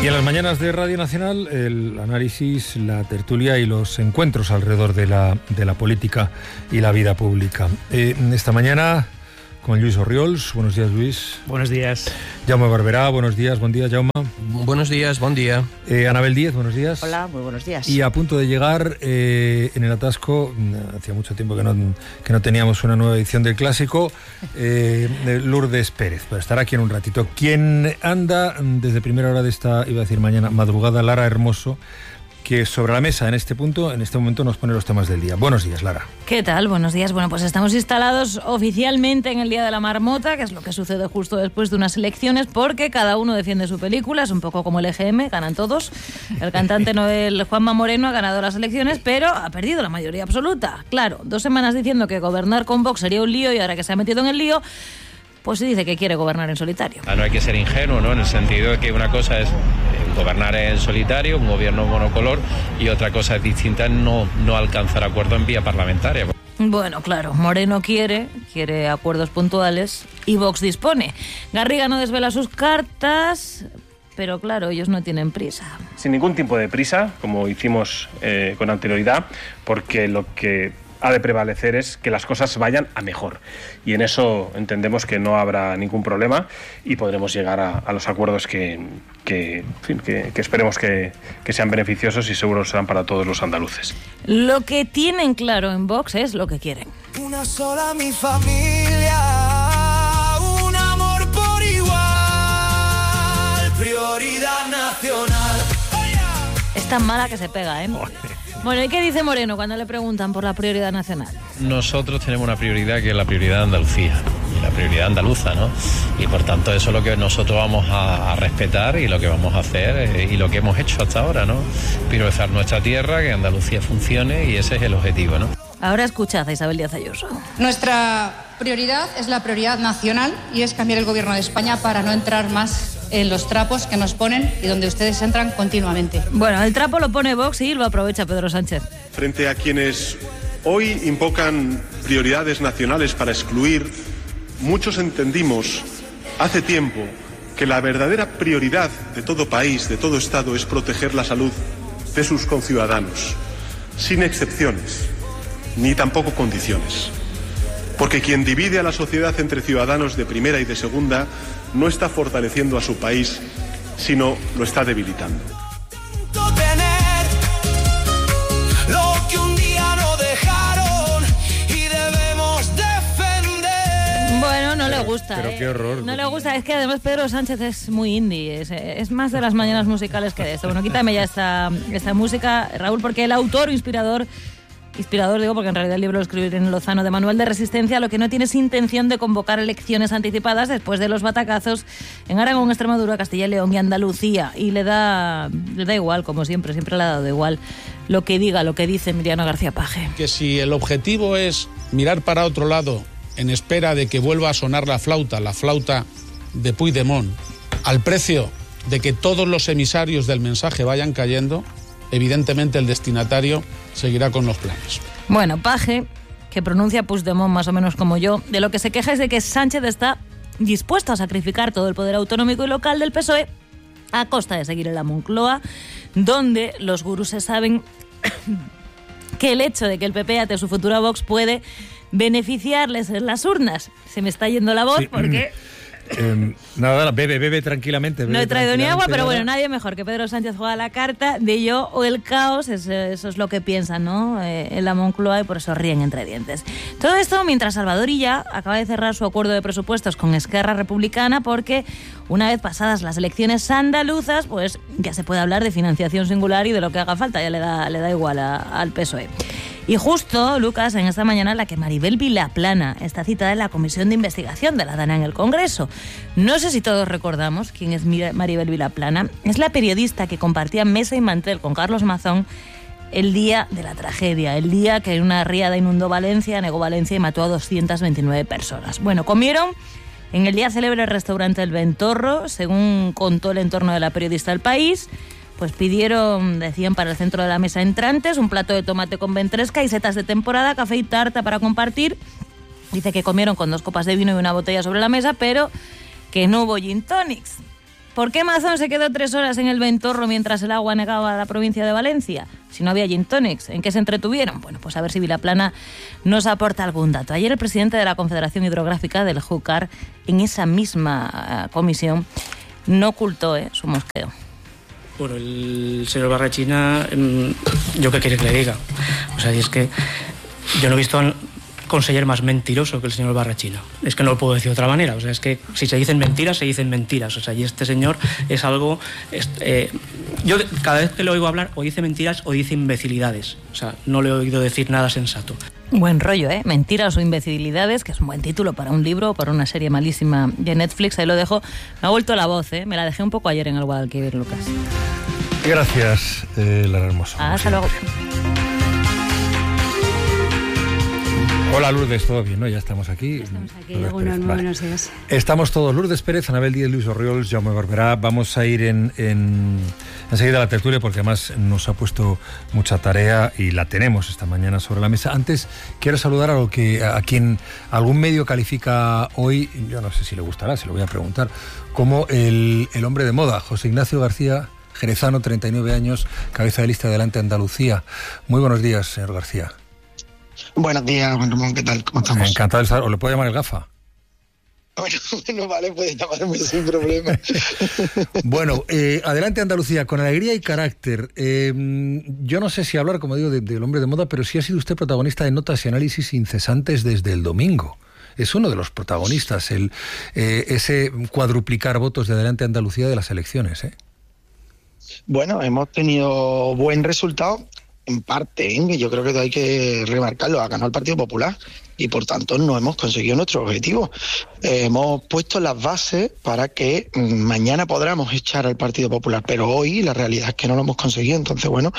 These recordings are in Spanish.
Y en las mañanas de Radio Nacional, el análisis, la tertulia y los encuentros alrededor de la política y la vida pública. Esta mañana con Lluís Orriols. Buenos días, Luis. Buenos días. Jaume Barberá, buenos días. Buen día, Jaume. Buenos días, buen día. Anabel Díez, buenos días. Hola, muy buenos días. Y a punto de llegar en el atasco, hacía mucho tiempo que no teníamos una nueva edición del Clásico, Lourdes Pérez. Pero estará aquí en un ratito. Quien anda desde primera hora de esta, iba a decir mañana, madrugada, Lara Hermoso, que sobre la mesa en este momento nos pone los temas del día. Buenos días, Lara. ¿Qué tal? Buenos días. Bueno, pues estamos instalados oficialmente en el Día de la Marmota, que es lo que sucede justo después de unas elecciones, porque cada uno defiende su película, es un poco como el EGM, ganan todos. El cantante Noel Juanma Moreno ha ganado las elecciones, pero ha perdido la mayoría absoluta. Claro, 2 semanas diciendo que gobernar con Vox sería un lío y ahora que se ha metido en el lío, pues se dice que quiere gobernar en solitario. No hay que ser ingenuo, ¿no? En el sentido de que una cosa es gobernar en solitario, un gobierno monocolor, y otra cosa distinta es no alcanzar acuerdo en vía parlamentaria. Bueno, claro, Moreno quiere acuerdos puntuales y Vox dispone. Garriga no desvela sus cartas, pero claro, ellos no tienen prisa. Sin ningún tipo de prisa, como hicimos con anterioridad, porque lo que ha de prevalecer es que las cosas vayan a mejor. Y en eso entendemos que no habrá ningún problema y podremos llegar a los acuerdos que esperemos que sean beneficiosos y seguro serán para todos los andaluces. Lo que tienen claro en Vox es lo que quieren. Una sola mi familia, un amor por igual, prioridad nacional. Es tan mala que se pega, ¿eh? Bueno, ¿y qué dice Moreno cuando le preguntan por la prioridad nacional? Nosotros tenemos una prioridad que es la prioridad de Andalucía, la prioridad andaluza, ¿no? Y por tanto eso es lo que nosotros vamos a respetar y lo que vamos a hacer y lo que hemos hecho hasta ahora, ¿no? Priorizar nuestra tierra, que Andalucía funcione y ese es el objetivo, ¿no? Ahora escuchad a Isabel Díaz Ayuso. Nuestra prioridad es la prioridad nacional y es cambiar el gobierno de España para no entrar más en los trapos que nos ponen y donde ustedes entran continuamente. Bueno, el trapo lo pone Vox y lo aprovecha Pedro Sánchez. Frente a quienes hoy invocan prioridades nacionales para excluir, muchos entendimos hace tiempo que la verdadera prioridad de todo país, de todo Estado, es proteger la salud de sus conciudadanos, sin excepciones, ni tampoco condiciones. Porque quien divide a la sociedad entre ciudadanos de primera y de segunda no está fortaleciendo a su país, sino lo está debilitando. Lo que un día no dejaron y debemos defender. Bueno, no le gusta. Pero qué horror. No le gusta, es que además Pedro Sánchez es muy indie, es más de las mañanas musicales que de esto. Bueno, quítame ya esta música, Raúl, porque el autor inspirador digo porque en realidad el libro lo escribió en Lozano, de Manual de Resistencia, lo que no tiene es intención de convocar elecciones anticipadas después de los batacazos en Aragón, Extremadura, Castilla y León y Andalucía, y le da igual, como siempre le ha dado igual lo que dice Emiliano García Paje. Que si el objetivo es mirar para otro lado en espera de que vuelva a sonar la flauta de Puigdemont, al precio de que todos los emisarios del mensaje vayan cayendo, evidentemente el destinatario seguirá con los planes. Bueno, Paje, que pronuncia Puigdemont más o menos como yo, de lo que se queja es de que Sánchez está dispuesto a sacrificar todo el poder autonómico y local del PSOE a costa de seguir en la Moncloa, donde los gurús se saben que el hecho de que el PP ate su futuro a Vox puede beneficiarles en las urnas. Se me está yendo la voz, sí, porque... Nada, bebe tranquilamente. No he traído ni agua, pero bueno, nadie mejor que Pedro Sánchez juega la carta de yo o el caos, eso es lo que piensan, ¿no? En la Moncloa, y por eso ríen entre dientes. Todo esto mientras Salvador Illa acaba de cerrar su acuerdo de presupuestos con Esquerra Republicana, porque una vez pasadas las elecciones andaluzas, pues ya se puede hablar de financiación singular y de lo que haga falta, ya le da igual al PSOE. Y justo, Lucas, en esta mañana la que Maribel Vilaplana está citada en la comisión de investigación de la DANA en el Congreso. No sé si todos recordamos quién es Maribel Vilaplana. Es la periodista que compartía mesa y mantel con Carlos Mazón el día de la tragedia, el día que una riada inundó Valencia, anegó Valencia y mató a 229 personas. Bueno, comieron en el día célebre restaurante El Ventorro, según contó el entorno de la periodista El País. Pues pidieron, decían, para el centro de la mesa entrantes, un plato de tomate con ventresca y setas de temporada, café y tarta para compartir. Dice que comieron con 2 copas de vino y una botella sobre la mesa, pero que no hubo gin tonics. ¿Por qué Mazón se quedó 3 horas en el Ventorro mientras el agua negaba a la provincia de Valencia? Si no había gin tonics, ¿en qué se entretuvieron? Bueno, pues a ver si Vilaplana nos aporta algún dato. Ayer el presidente de la Confederación Hidrográfica del Júcar, en esa misma comisión, no ocultó su mosqueo. Bueno, el señor Barrachina, ¿yo qué quiere que le diga? O sea, y es que yo no he visto al conseller más mentiroso que el señor Barrachina. Es que no lo puedo decir de otra manera. O sea, es que si se dicen mentiras, se dicen mentiras. O sea, y este señor es algo... yo cada vez que le oigo hablar, o dice mentiras o dice imbecilidades. O sea, no le he oído decir nada sensato. Buen rollo, ¿eh? Mentiras o imbecilidades, que es un buen título para un libro o para una serie malísima de Netflix. Ahí lo dejo. Me ha vuelto la voz, ¿eh? Me la dejé un poco ayer en el Guadalquivir, Lucas. Gracias, Lara Hermoso. Hasta luego. Hola Lourdes, ¿todo bien? ¿No? Ya estamos aquí. Estamos aquí, buenos días. Estamos todos, Lourdes Pérez, Anabel Díez, Luis Orriols, Jaume Barberá. Vamos a ir enseguida a la tertulia porque además nos ha puesto mucha tarea y la tenemos esta mañana sobre la mesa. Antes quiero saludar a quien algún medio califica hoy, yo no sé si le gustará, se lo voy a preguntar, como el hombre de moda, José Ignacio García Jerezano, 39 años, cabeza de lista de Adelante Andalucía. Muy buenos días, señor García. Buenos días, Juan Ramón, ¿qué tal? ¿Cómo estamos? Encantado de estar. ¿O le puedo llamar el Gafa? Bueno, vale, puede llamarme sin problema. Bueno, Adelante Andalucía, con alegría y carácter. Yo no sé si hablar, como digo, del hombre de moda, pero sí ha sido usted protagonista de notas y análisis incesantes desde el domingo. Es uno de los protagonistas, ese cuadruplicar votos de Adelante Andalucía de las elecciones, ¿eh? Bueno, hemos tenido buen resultado. En parte, yo creo que hay que remarcarlo, ha ganado el Partido Popular y por tanto no hemos conseguido nuestro objetivo. Hemos puesto las bases para que mañana podamos echar al Partido Popular, pero hoy la realidad es que no lo hemos conseguido. Entonces, bueno,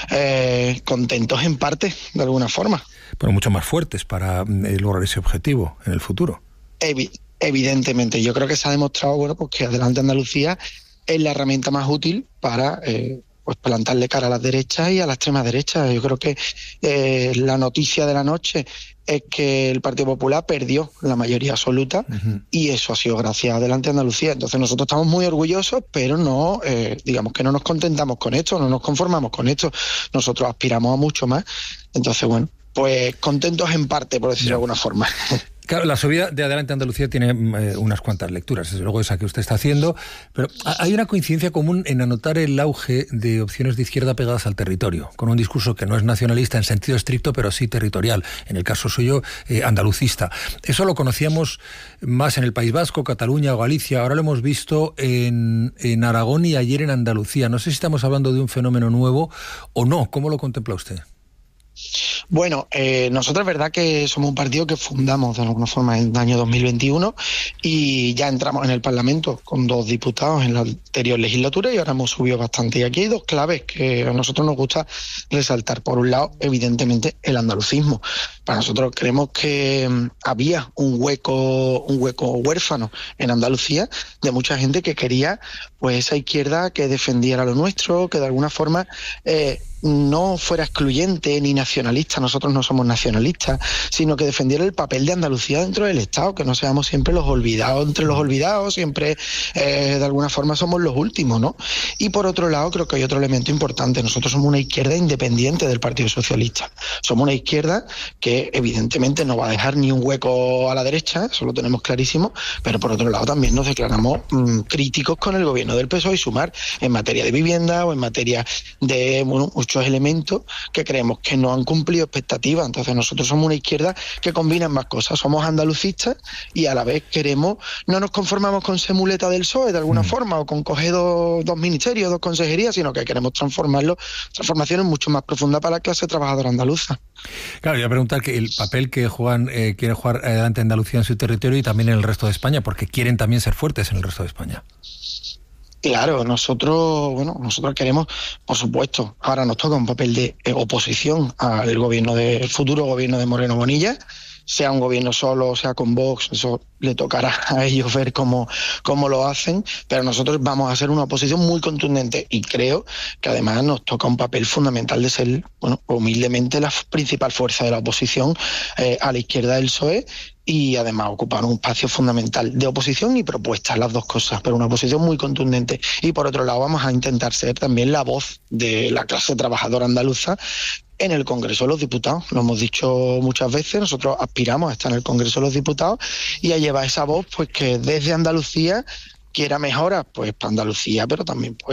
contentos en parte, de alguna forma. Pero mucho más fuertes para lograr ese objetivo en el futuro. Evidentemente, yo creo que se ha demostrado, bueno, pues que Adelante Andalucía es la herramienta más útil para... pues plantarle cara a las derechas y a la extrema derecha. Yo creo que la noticia de la noche es que el Partido Popular perdió la mayoría absoluta y eso ha sido gracias a Adelante Andalucía. Entonces nosotros estamos muy orgullosos, pero no, digamos que no nos contentamos con esto, no nos conformamos con esto. Nosotros aspiramos a mucho más. Entonces, bueno, pues contentos en parte, por decirlo de alguna forma. Claro, la subida de Adelante Andalucía tiene unas cuantas lecturas, desde luego esa que usted está haciendo, pero hay una coincidencia común en anotar el auge de opciones de izquierda pegadas al territorio, con un discurso que no es nacionalista en sentido estricto, pero sí territorial, en el caso suyo, andalucista. Eso lo conocíamos más en el País Vasco, Cataluña o Galicia, ahora lo hemos visto en Aragón y ayer en Andalucía. No sé si estamos hablando de un fenómeno nuevo o no. ¿Cómo lo contempla usted? Bueno, nosotros es verdad que somos un partido que fundamos de alguna forma en el año 2021 y ya entramos en el Parlamento con 2 diputados en la anterior legislatura y ahora hemos subido bastante. Y aquí hay 2 claves que a nosotros nos gusta resaltar. Por un lado, evidentemente, el andalucismo. Para nosotros creemos que había un hueco huérfano en Andalucía de mucha gente que quería pues esa izquierda que defendiera lo nuestro, que de alguna forma no fuera excluyente ni nacionalista. Nosotros no somos nacionalistas, sino que defendiera el papel de Andalucía dentro del Estado, que no seamos siempre los olvidados entre los olvidados, siempre de alguna forma somos los últimos, ¿no? Y por otro lado, creo que hay otro elemento importante. Nosotros somos una izquierda independiente del Partido Socialista. Somos una izquierda que evidentemente no va a dejar ni un hueco a la derecha, eso lo tenemos clarísimo, pero por otro lado también nos declaramos críticos con el gobierno del PSOE y Sumar en materia de vivienda o en materia de muchos elementos que creemos que no han cumplido expectativas. Entonces nosotros somos una izquierda que combina ambas cosas. Somos andalucistas y a la vez no nos conformamos con ser muleta del PSOE de alguna forma o con coger dos ministerios, 2 consejerías, sino que queremos transformaciones mucho más profundas para la clase trabajadora andaluza. Claro, voy a preguntar que el papel que quiere jugar Adelante Andalucía en su territorio y también en el resto de España, porque quieren también ser fuertes en el resto de España. Claro, nosotros queremos, por supuesto, ahora nos toca un papel de oposición al futuro gobierno de Moreno Bonilla, sea un gobierno solo, sea con Vox, eso le tocará a ellos ver cómo lo hacen, pero nosotros vamos a ser una oposición muy contundente y creo que además nos toca un papel fundamental de ser, bueno, humildemente la principal fuerza de la oposición a la izquierda del PSOE, y además ocupar un espacio fundamental de oposición y propuestas, las dos cosas, pero una oposición muy contundente. Y por otro lado vamos a intentar ser también la voz de la clase trabajadora andaluza en el Congreso de los Diputados. Lo hemos dicho muchas veces, nosotros aspiramos a estar en el Congreso de los Diputados y a llevar esa voz, pues que desde Andalucía quiera mejoras, pues para Andalucía, pero también pues